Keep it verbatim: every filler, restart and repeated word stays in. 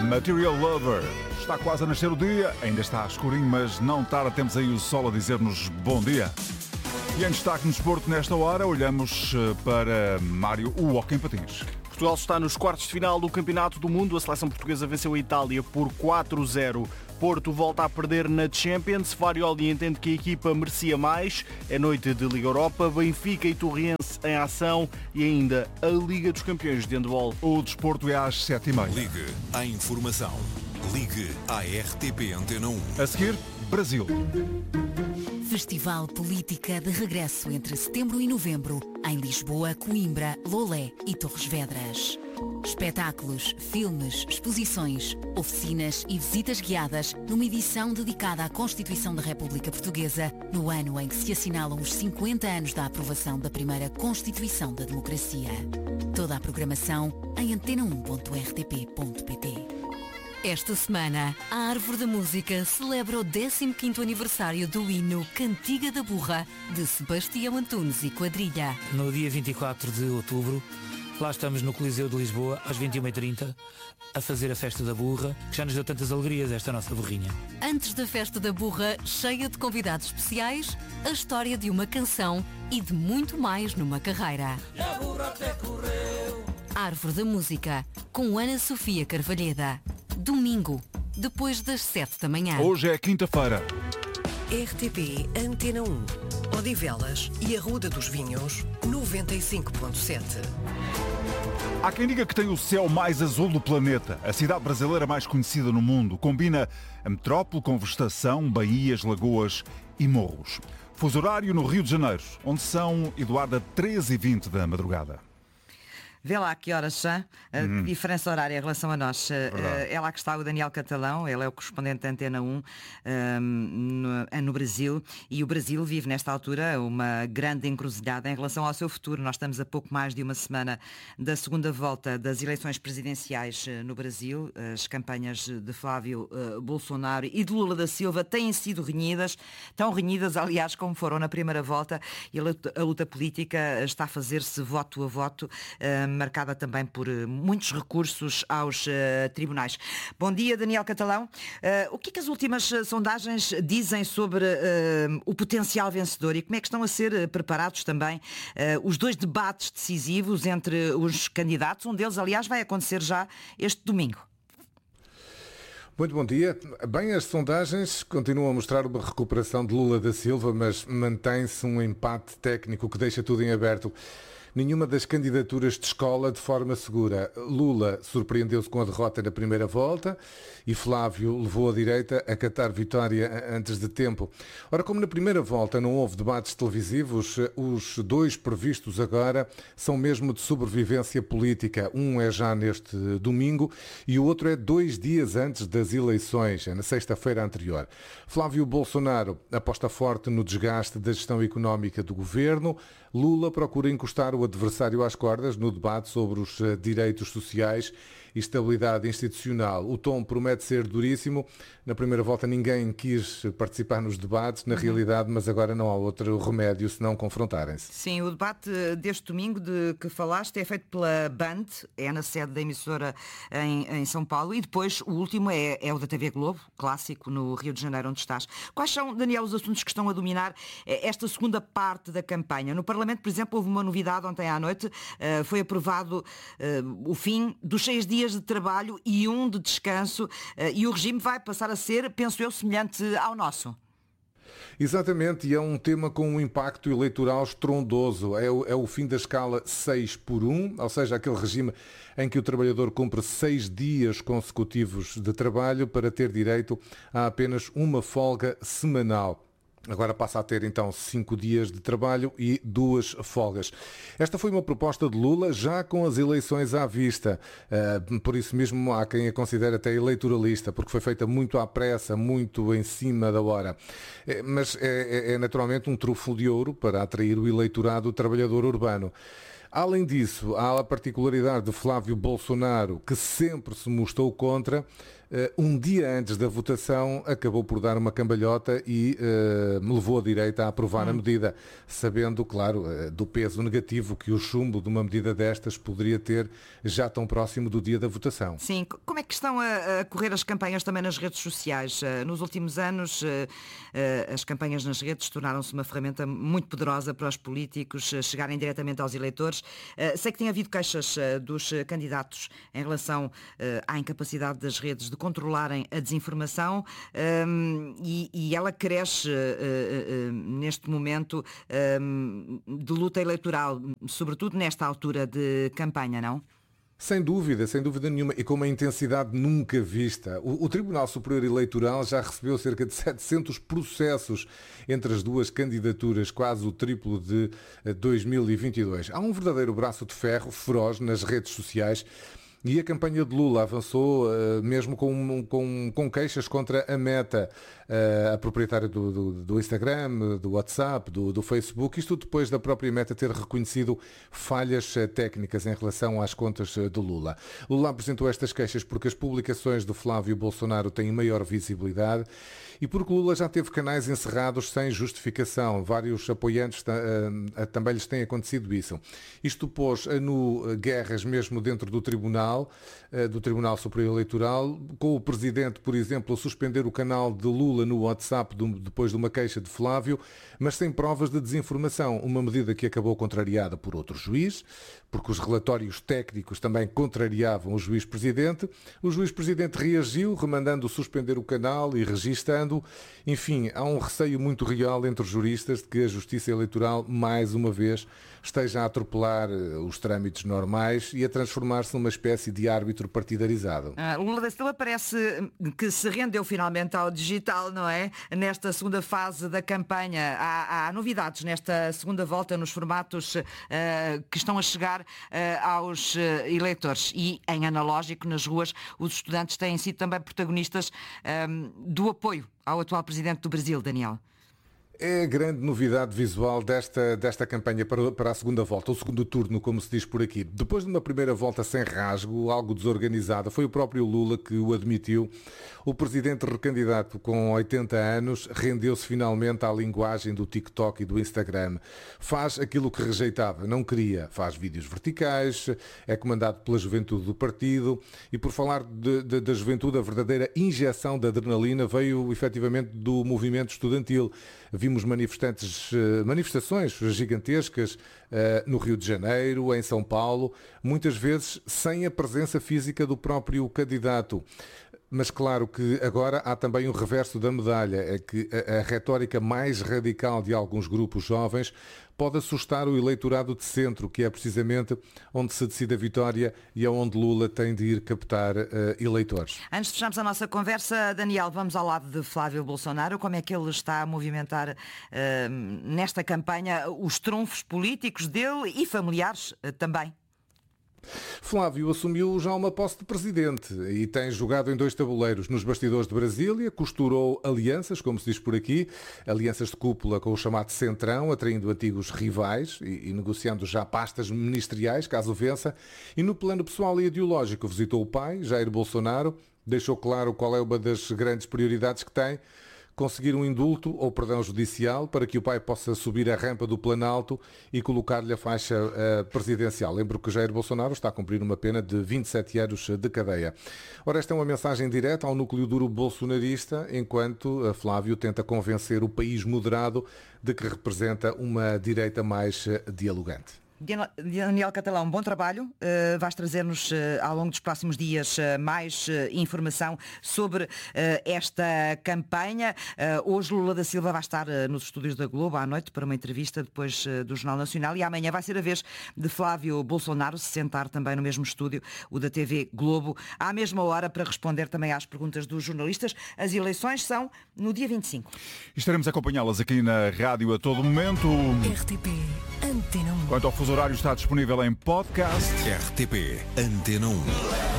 Material Lover. Está quase a nascer o dia, ainda está escurinho, mas não tarda, temos aí o sol a dizer-nos bom dia. E em destaque no desporto, nesta hora, olhamos para Mário, o hóquei em patins. Portugal está nos quartos de final do Campeonato do Mundo. A seleção portuguesa venceu a Itália por quatro a zero. Porto volta a perder na Champions. Farioli entende que a equipa merecia mais. É noite de Liga Europa. Benfica e Torriense em ação. E ainda a Liga dos Campeões de Handball. O desporto é às sete e meia. Ligue à informação. Ligue à R T P Antena um. A seguir, Brasil. Festival Política de regresso entre setembro e novembro em Lisboa, Coimbra, Lolé e Torres Vedras. Espetáculos, filmes, exposições, oficinas e visitas guiadas numa edição dedicada à Constituição da República Portuguesa no ano em que se assinalam os cinquenta anos da aprovação da primeira Constituição da Democracia. Toda a programação em antena um ponto r t p ponto p t. Esta semana, a Árvore da Música celebra o décimo quinto aniversário do hino Cantiga da Burra, de Sebastião Antunes e Quadrilha. No dia vinte e quatro de outubro, lá estamos no Coliseu de Lisboa, às vinte e uma e trinta, a fazer a Festa da Burra, que já nos deu tantas alegrias, esta nossa burrinha. Antes da Festa da Burra, cheia de convidados especiais, a história de uma canção e de muito mais numa carreira. A burra até correu. Árvore da Música, com Ana Sofia Carvalheda. Domingo, depois das sete da manhã. Hoje é quinta-feira. R T P Antena um, Odivelas e Arruda dos Vinhos, noventa e cinco ponto sete. Há quem diga que tem o céu mais azul do planeta. A cidade brasileira mais conhecida no mundo. Combina a metrópole com vegetação, baías, lagoas e morros. Fuso horário no Rio de Janeiro, onde são, Eduarda, treze e vinte da madrugada. Vê lá que horas são, a Uhum. diferença horária em relação a nós. Verdade. É lá que está o Daniel Catalão, ele é o correspondente da Antena um um, no, no Brasil, e o Brasil vive nesta altura uma grande encruzilhada em relação ao seu futuro. Nós estamos a pouco mais de uma semana da segunda volta das eleições presidenciais no Brasil. As campanhas de Flávio uh, Bolsonaro e de Lula da Silva têm sido renhidas, tão renhidas, aliás, como foram na primeira volta, e a luta, a luta política está a fazer-se voto a voto, uh, marcada também por muitos recursos aos uh, tribunais. Bom dia, Daniel Catalão. Uh, o que é que as últimas sondagens dizem sobre uh, o potencial vencedor e como é que estão a ser uh, preparados também uh, os dois debates decisivos entre os candidatos? Um deles, aliás, vai acontecer já este domingo. Muito bom dia. Bem, as sondagens continuam a mostrar uma recuperação de Lula da Silva, mas mantém-se um empate técnico que deixa tudo em aberto. Nenhuma das candidaturas descola de forma segura. Lula surpreendeu-se com a derrota na primeira volta e Flávio levou a direita a catar vitória antes de tempo. Ora, como na primeira volta não houve debates televisivos, os dois previstos agora são mesmo de sobrevivência política. Um é já neste domingo e o outro é dois dias antes das eleições, é na sexta-feira anterior. Flávio Bolsonaro aposta forte no desgaste da gestão económica do governo. Lula procura encostar o adversário às cordas no debate sobre os direitos sociais e estabilidade institucional. O tom promete ser duríssimo. Na primeira volta ninguém quis participar nos debates, na uhum. realidade, mas agora não há outro remédio senão confrontarem-se. Sim, o debate deste domingo de que falaste é feito pela Band, é na sede da emissora em, em São Paulo, e depois o último é, é o da T V Globo, clássico, no Rio de Janeiro, onde estás. Quais são, Daniel, os assuntos que estão a dominar esta segunda parte da campanha? No Parlamento, por exemplo, houve uma novidade ontem à noite, uh, foi aprovado uh, o fim dos seis dias de trabalho e um de descanso, uh, e o regime vai passar a ser, penso eu, semelhante ao nosso. Exatamente, e é um tema com um impacto eleitoral estrondoso. É o, é o fim da escala seis por um, ou seja, aquele regime em que o trabalhador cumpre seis dias consecutivos de trabalho para ter direito a apenas uma folga semanal. Agora passa a ter então cinco dias de trabalho e duas folgas. Esta foi uma proposta de Lula já com as eleições à vista. Uh, por isso mesmo há quem a considere até eleitoralista, porque foi feita muito à pressa, muito em cima da hora. É, mas é, é naturalmente um trufo de ouro para atrair o eleitorado trabalhador urbano. Além disso, há a particularidade de Flávio Bolsonaro, que sempre se mostrou contra, um dia antes da votação acabou por dar uma cambalhota e uh, me levou a direita a aprovar hum. a medida, sabendo, claro, uh, do peso negativo que o chumbo de uma medida destas poderia ter já tão próximo do dia da votação. Sim, como é que estão a, a correr as campanhas também nas redes sociais? Uh, nos últimos anos, uh, uh, as campanhas nas redes tornaram-se uma ferramenta muito poderosa para os políticos uh, chegarem diretamente aos eleitores. Uh, sei que tem havido queixas uh, dos uh, candidatos em relação uh, à incapacidade das redes de controlarem a desinformação um, e, e ela cresce uh, uh, uh, neste momento um, de luta eleitoral, sobretudo nesta altura de campanha, não? Sem dúvida, sem dúvida nenhuma, e com uma intensidade nunca vista. O, o Tribunal Superior Eleitoral já recebeu cerca de setecentos processos entre as duas candidaturas, quase o triplo de dois mil e vinte e dois. Há um verdadeiro braço de ferro feroz nas redes sociais. E a campanha de Lula avançou uh, mesmo com, com, com queixas contra a Meta, uh, a proprietária do, do, do Instagram, do WhatsApp, do, do Facebook. Isto depois da própria Meta ter reconhecido falhas uh, técnicas em relação às contas uh, de Lula. Lula apresentou estas queixas porque as publicações do Flávio Bolsonaro têm maior visibilidade e porque Lula já teve canais encerrados sem justificação. Vários apoiantes uh, uh, também lhes tem acontecido isso. Isto pôs uh, no uh, guerras mesmo dentro do Tribunal, do Tribunal Superior Eleitoral, com o Presidente, por exemplo, a suspender o canal de Lula no WhatsApp depois de uma queixa de Flávio, mas sem provas de desinformação, uma medida que acabou contrariada por outro juiz, porque os relatórios técnicos também contrariavam o juiz-presidente. O juiz-presidente reagiu, remandando suspender o canal e registando. Enfim, há um receio muito real entre os juristas de que a Justiça Eleitoral, mais uma vez, esteja a atropelar os trâmites normais e a transformar-se numa espécie de árbitro partidarizado. Ah, Lula da Silva parece que se rendeu finalmente ao digital, não é? Nesta segunda fase da campanha. Há, há novidades nesta segunda volta nos formatos uh, que estão a chegar uh, aos uh, eleitores. E em analógico, nas ruas, os estudantes têm sido também protagonistas um, do apoio ao atual presidente do Brasil, Daniel. É a grande novidade visual desta, desta campanha para, para a segunda volta, o segundo turno, como se diz por aqui. Depois de uma primeira volta sem rasgo, algo desorganizada, foi o próprio Lula que o admitiu. O presidente recandidato com oitenta anos rendeu-se finalmente à linguagem do TikTok e do Instagram. Faz aquilo que rejeitava, não queria. Faz vídeos verticais, é comandado pela juventude do partido e, por falar de, de, da juventude, a verdadeira injeção de adrenalina veio efetivamente do movimento estudantil. Vimos manifestantes, manifestações gigantescas no Rio de Janeiro, em São Paulo, muitas vezes sem a presença física do próprio candidato. Mas claro que agora há também o reverso da medalha, é que a, a retórica mais radical de alguns grupos jovens pode assustar o eleitorado de centro, que é precisamente onde se decide a vitória e é onde Lula tem de ir captar uh, eleitores. Antes de fecharmos a nossa conversa, Daniel, vamos ao lado de Flávio Bolsonaro. Como é que ele está a movimentar uh, nesta campanha os trunfos políticos dele e familiares uh, também? Flávio assumiu já uma posse de presidente e tem jogado em dois tabuleiros. Nos bastidores de Brasília, costurou alianças, como se diz por aqui, alianças de cúpula com o chamado Centrão, atraindo antigos rivais e, e negociando já pastas ministeriais, caso vença. E no plano pessoal e ideológico, visitou o pai, Jair Bolsonaro, deixou claro qual é uma das grandes prioridades que tem: conseguir um indulto ou perdão judicial para que o pai possa subir a rampa do Planalto e colocar-lhe a faixa uh, presidencial. Lembro que Jair Bolsonaro está a cumprir uma pena de vinte e sete anos de cadeia. Ora, esta é uma mensagem direta ao núcleo duro bolsonarista, enquanto Flávio tenta convencer o país moderado de que representa uma direita mais uh, dialogante. Daniel Catalão, bom trabalho. Uh, vais trazer-nos uh, ao longo dos próximos dias uh, mais uh, informação sobre uh, esta campanha. Uh, hoje Lula da Silva vai estar uh, nos estúdios da Globo à noite para uma entrevista depois uh, do Jornal Nacional, e amanhã vai ser a vez de Flávio Bolsonaro se sentar também no mesmo estúdio, o da T V Globo, à mesma hora, para responder também às perguntas dos jornalistas. As eleições são no dia vinte e cinco. Estaremos a acompanhá-las aqui na rádio a todo momento. R T P Antena um. Quanto ao fuso horário, está disponível em podcast. R T P Antena um.